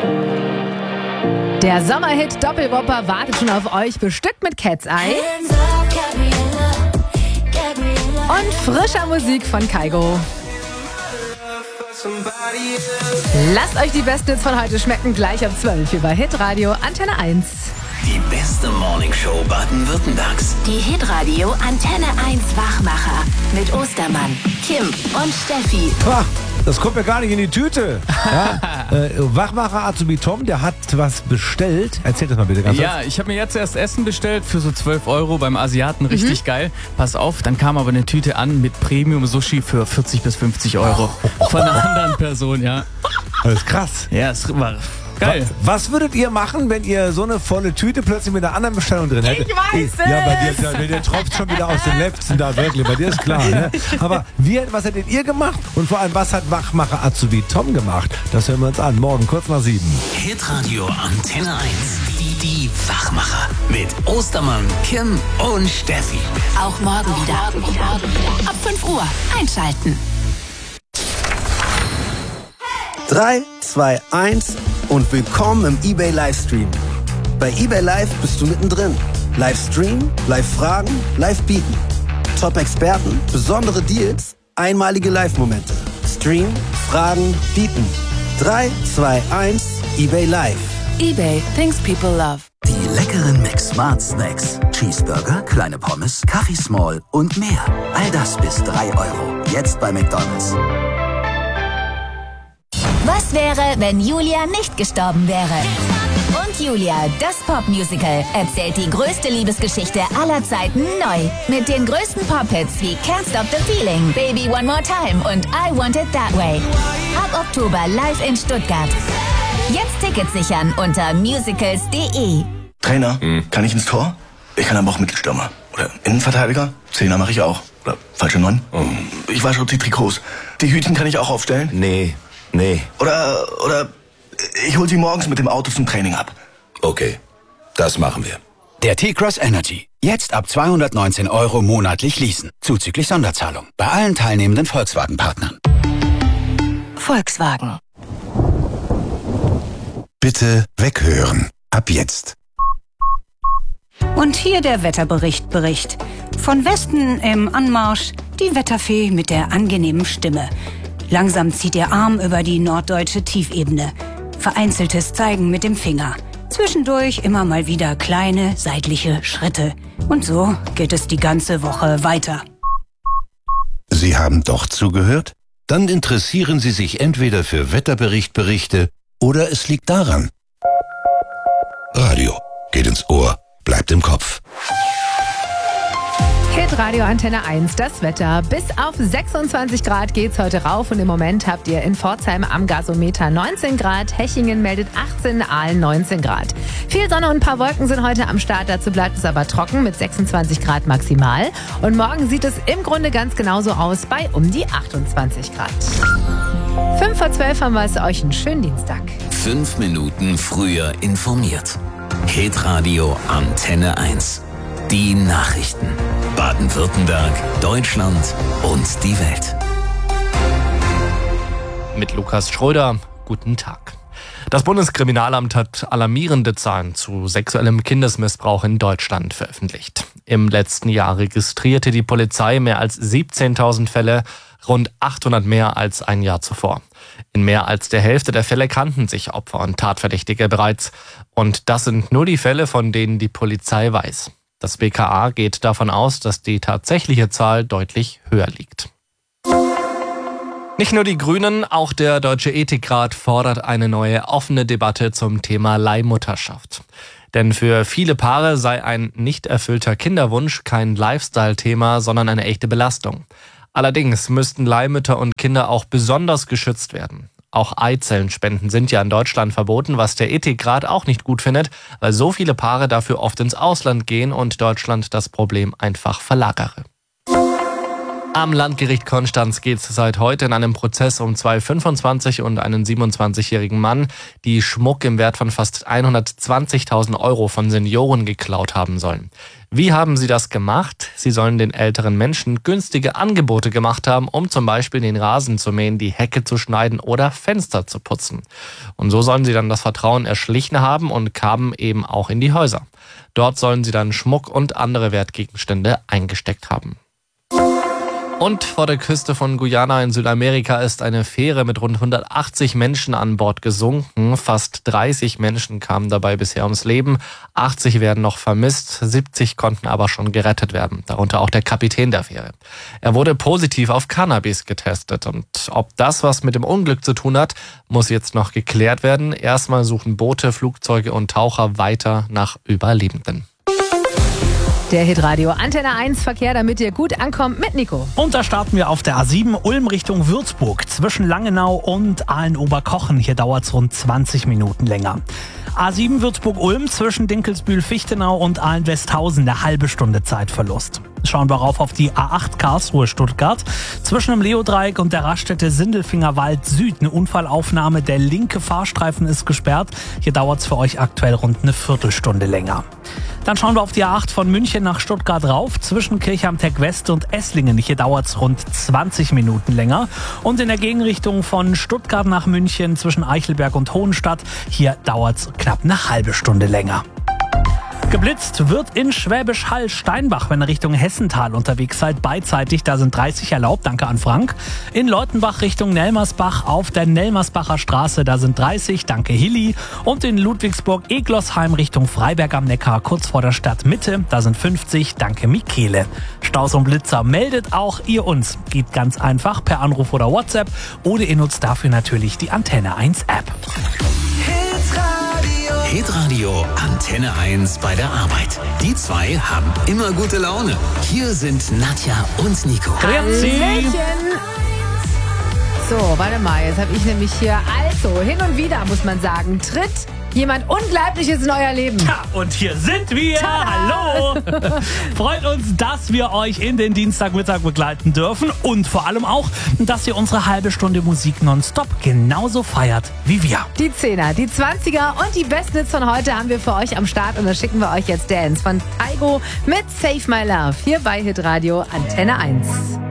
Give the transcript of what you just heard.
Der Sommerhit Doppelwopper wartet schon auf euch, bestückt mit Cat's Eye und frischer Musik von Kygo. Lasst euch die besten Hits von heute schmecken, gleich ab 12 hier bei Hitradio Antenne 1. Die beste Morningshow Baden-Württembergs. Die Hitradio Antenne 1 Wachmacher mit Ostermann, Kim und Steffi. Das kommt mir gar nicht in die Tüte. Ja? Wachmacher Azubi Tom, der hat was bestellt. Erzähl das mal bitte ganz kurz. Ja, ich habe mir jetzt erst Essen bestellt für so 12 € beim Asiaten. Richtig geil. Pass auf, dann kam aber eine Tüte an mit Premium-Sushi für 40 bis 50 € von einer anderen Person, ja. Das ist krass. Ja, es war geil. Was würdet ihr machen, wenn ihr so eine volle Tüte plötzlich mit einer anderen Bestellung drin hättet? Ich weiß es! Ja, bei dir tropft schon wieder aus den Lefzen da, wirklich. Bei dir ist klar, ne? Aber was hättet ihr gemacht? Und vor allem, was hat Wachmacher Azubi Tom gemacht? Das hören wir uns an. Morgen, kurz nach 7. Hitradio Antenne 1. Die Wachmacher. Mit Ostermann, Kim und Steffi. Auch morgen wieder. Ab 5 Uhr einschalten. 3, 2, 1 und willkommen im eBay Livestream. Bei eBay Live bist du mittendrin. Livestream, Live-Fragen, Live-Bieten. Top-Experten, besondere Deals, einmalige Live-Momente. Stream, Fragen, Bieten. 3, 2, 1, eBay Live. eBay, things people love. Die leckeren Mix Smart Snacks. Cheeseburger, kleine Pommes, Kaffee Small und mehr. All das bis 3 €. Jetzt bei McDonald's. Was wäre, wenn Julia nicht gestorben wäre? Und Julia, das Popmusical, erzählt die größte Liebesgeschichte aller Zeiten neu. Mit den größten Pop-Hits wie Can't Stop the Feeling, Baby One More Time und I Want It That Way. Ab Oktober live in Stuttgart. Jetzt Tickets sichern unter musicals.de. Trainer, kann ich ins Tor? Ich kann aber auch Mittelstürmer. Oder Innenverteidiger? Zehner mache ich auch. Oder falsche 9? Ich wasche die Trikots. Die Hütchen kann ich auch aufstellen? Nee. Oder ich hol sie morgens mit dem Auto zum Training ab. Okay, das machen wir. Der T-Cross Energy. Jetzt ab 219 € monatlich leasen. Zuzüglich Sonderzahlung. Bei allen teilnehmenden Volkswagen-Partnern. Volkswagen. Bitte weghören. Ab jetzt. Und hier der Wetterbericht. Von Westen im Anmarsch die Wetterfee mit der angenehmen Stimme. Langsam zieht ihr Arm über die norddeutsche Tiefebene. Vereinzeltes Zeigen mit dem Finger. Zwischendurch immer mal wieder kleine seitliche Schritte. Und so geht es die ganze Woche weiter. Sie haben doch zugehört? Dann interessieren Sie sich entweder für Wetterberichte oder es liegt daran. Radio geht ins Ohr, bleibt im Kopf. Hitradio Antenne 1, das Wetter. Bis auf 26 Grad geht's heute rauf und im Moment habt ihr in Pforzheim am Gasometer 19 Grad, Hechingen meldet 18, Aalen 19 Grad. Viel Sonne und ein paar Wolken sind heute am Start, dazu bleibt es aber trocken mit 26 Grad maximal. Und morgen sieht es im Grunde ganz genauso aus bei um die 28 Grad. 5 vor 12 haben wir es euch, einen schönen Dienstag. 5 Minuten früher informiert. Hitradio Antenne 1. Die Nachrichten. Baden-Württemberg, Deutschland und die Welt. Mit Lukas Schröder. Guten Tag. Das Bundeskriminalamt hat alarmierende Zahlen zu sexuellem Kindesmissbrauch in Deutschland veröffentlicht. Im letzten Jahr registrierte die Polizei mehr als 17.000 Fälle, rund 800 mehr als ein Jahr zuvor. In mehr als der Hälfte der Fälle kannten sich Opfer und Tatverdächtige bereits. Und das sind nur die Fälle, von denen die Polizei weiß. Das BKA geht davon aus, dass die tatsächliche Zahl deutlich höher liegt. Nicht nur die Grünen, auch der Deutsche Ethikrat fordert eine neue offene Debatte zum Thema Leihmutterschaft. Denn für viele Paare sei ein nicht erfüllter Kinderwunsch kein Lifestyle-Thema, sondern eine echte Belastung. Allerdings müssten Leihmütter und Kinder auch besonders geschützt werden. Auch Eizellenspenden sind ja in Deutschland verboten, was der Ethikrat auch nicht gut findet, weil so viele Paare dafür oft ins Ausland gehen und Deutschland das Problem einfach verlagere. Am Landgericht Konstanz geht es seit heute in einem Prozess um zwei 25- und einen 27-jährigen Mann, die Schmuck im Wert von fast 120.000 Euro von Senioren geklaut haben sollen. Wie haben sie das gemacht? Sie sollen den älteren Menschen günstige Angebote gemacht haben, um zum Beispiel den Rasen zu mähen, die Hecke zu schneiden oder Fenster zu putzen. Und so sollen sie dann das Vertrauen erschlichen haben und kamen eben auch in die Häuser. Dort sollen sie dann Schmuck und andere Wertgegenstände eingesteckt haben. Und vor der Küste von Guyana in Südamerika ist eine Fähre mit rund 180 Menschen an Bord gesunken. Fast 30 Menschen kamen dabei bisher ums Leben. 80 werden noch vermisst, 70 konnten aber schon gerettet werden. Darunter auch der Kapitän der Fähre. Er wurde positiv auf Cannabis getestet. Und ob das was mit dem Unglück zu tun hat, muss jetzt noch geklärt werden. Erstmal suchen Boote, Flugzeuge und Taucher weiter nach Überlebenden. Der Hitradio Antenne 1 Verkehr, damit ihr gut ankommt mit Nico. Und da starten wir auf der A7 Ulm Richtung Würzburg zwischen Langenau und Aalen-Oberkochen. Hier dauert es rund 20 Minuten länger. A7 Würzburg-Ulm zwischen Dinkelsbühl-Fichtenau und Aalen-Westhausen, eine halbe Stunde Zeitverlust. Schauen wir rauf auf die A8 Karlsruhe-Stuttgart. Zwischen dem Leodreieck und der Raststätte Sindelfingerwald Süd eine Unfallaufnahme. Der linke Fahrstreifen ist gesperrt. Hier dauert es für euch aktuell rund eine Viertelstunde länger. Dann schauen wir auf die A8 von München nach Stuttgart rauf. Zwischen Kirchheim-Tech West und Esslingen. Hier dauert es rund 20 Minuten länger. Und in der Gegenrichtung von Stuttgart nach München zwischen Eichelberg und Hohenstadt. Hier dauert es knapp eine halbe Stunde länger. Geblitzt wird in Schwäbisch Hall-Steinbach, wenn ihr Richtung Hessental unterwegs seid, beidseitig. Da sind 30 erlaubt, danke an Frank. In Leutenbach Richtung Nelmersbach auf der Nelmersbacher Straße, da sind 30, danke Hilly. Und in Ludwigsburg-Eglosheim Richtung Freiberg am Neckar, kurz vor der Stadtmitte, da sind 50, danke Michele. Staus und Blitzer meldet auch ihr uns. Geht ganz einfach per Anruf oder WhatsApp oder ihr nutzt dafür natürlich die Antenne 1 App. Hitradio Antenne 1 bei der Arbeit. Die zwei haben immer gute Laune. Hier sind Nadja und Nico. Hallöchen. So, warte mal, jetzt habe ich nämlich hier, also hin und wieder muss man sagen, tritt jemand Unglaubliches in euer Leben. Ja, und hier sind wir. Tada. Hallo. Freut uns, dass wir euch in den Dienstagmittag begleiten dürfen und vor allem auch, dass ihr unsere halbe Stunde Musik nonstop genauso feiert wie wir. Die 10er, die 20er und die besten Hits von heute haben wir für euch am Start und da schicken wir euch jetzt Dance von Taigo mit Save My Love hier bei Hitradio Antenne 1.